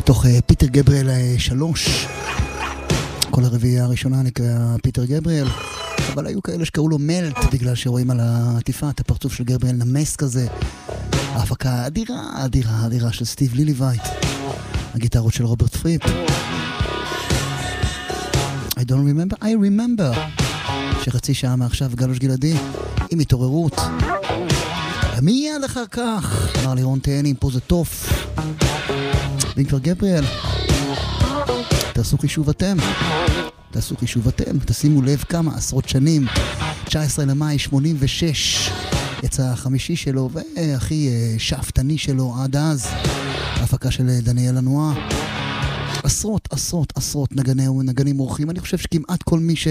מתוך פיטר גבריאל 3. כל הרביעייה הראשונה נקרא פיטר גבריאל, אבל היו כאלה שקראו לו מלט, בגלל שרואים על העטיפה את הפרצוף של גבריאל נמס כזה. ההפקה אדירה של סטיב ליליווייט, הגיטרות של רוברט פריפ. I don't remember, I remember. שחצי שעה מעכשיו גלוש גלעדי עם התעוררות. מיד אחר כך אמר לי רון תהני, פה זה טוף ואם כבר גבריאל, תעשו חישוב אתם, תשימו לב כמה עשרות שנים. 19 למאי 86 יצא החמישי שלו והכי שאפתני שלו עד אז, ההפקה של דניאל לנועה. עשרות נגנים אורחים. אני חושב שכמעט כל מי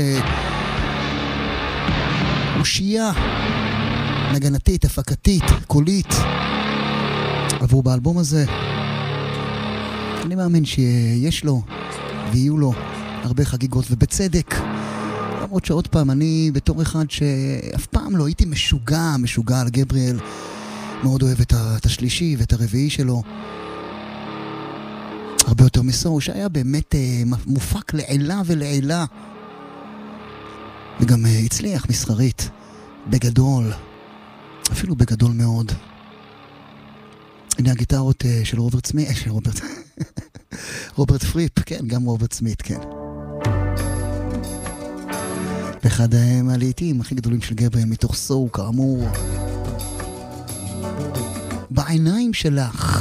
אושייה נגנתית, הפקתית, קולית עברו באלבום הזה. אני מאמין שיש לו ויהיו לו הרבה חגיגות, ובצדק. למרות שעוד פעם, אני בתור אחד שאף פעם לא הייתי משוגע על גבריאל, מאוד אוהב את השלישי ואת הרביעי שלו, הרבה יותר מסור, שהיה באמת מופק לעילה ולעילה, וגם הצליח מסחרית בגדול, אפילו בגדול מאוד. הנה הגיטרות של רוברט פריפ, כן, גם רוברט סמית, כן. ואחד מהלהיטים הכי גדולים של גבריאל מתוך סו, כאמור. בעיניים שלך.